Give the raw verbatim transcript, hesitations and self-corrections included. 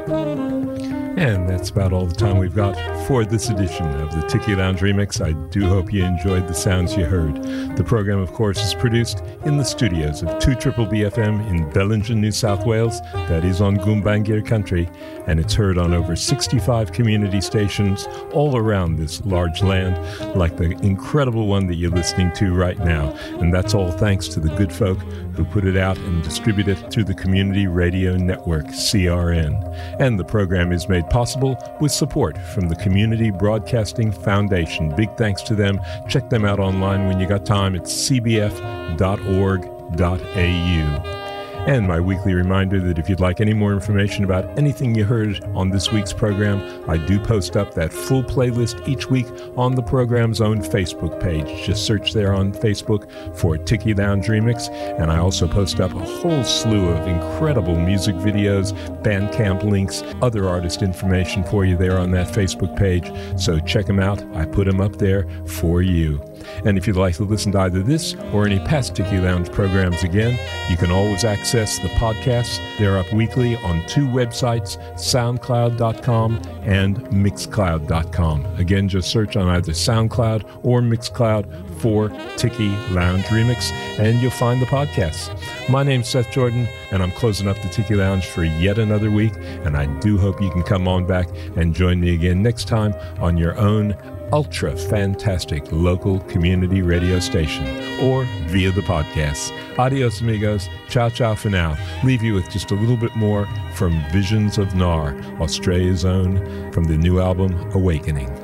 And that's about all the time we've got for this edition of the Tiki Lounge Remix. I do hope you enjoyed the sounds you heard. The program, of course, is produced in the studios of two triple B F M in Bellingen, New South Wales. That is on Goombangir country, and it's heard on over sixty-five community stations all around this large land, like the incredible one that you're listening to right now. And that's all thanks to the good folk who put it out and distribute it through the Community Radio Network, C R N. And the program is made possible with support from the Community Broadcasting Foundation. Big thanks to them. Check them out online when you got time at c b f dot org dot a u. And my weekly reminder that if you'd like any more information about anything you heard on this week's program, I do post up that full playlist each week on the program's own Facebook page. Just search there on Facebook for Tiki Lounge Remix. And I also post up a whole slew of incredible music videos, Bandcamp links, other artist information for you there on that Facebook page. So check them out. I put them up there for you. And if you'd like to listen to either this or any past Tiki Lounge programs again, you can always access the podcasts. They're up weekly on two websites, soundcloud dot com and mixcloud dot com. Again, just search on either SoundCloud or Mixcloud for Tiki Lounge Remix, and you'll find the podcasts. My name's Seth Jordan, and I'm closing up the Tiki Lounge for yet another week, and I do hope you can come on back and join me again next time on your own ultra fantastic local community radio station or via the podcasts. Adios, amigos. Ciao, ciao for now. Leave you with just a little bit more from Visions of Nar, Australia's own, from the new album Awakening.